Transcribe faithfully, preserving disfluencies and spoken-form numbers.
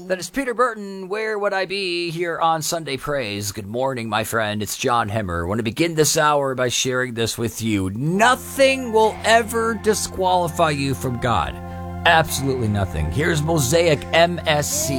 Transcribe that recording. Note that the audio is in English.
That is Peter Burton. Where would I be here on Sunday Praise? Good morning, my friend. It's John Hemmer. I want to begin this hour by sharing this with you. Nothing will ever disqualify you from God. Absolutely nothing. Here's Mosaic M S C.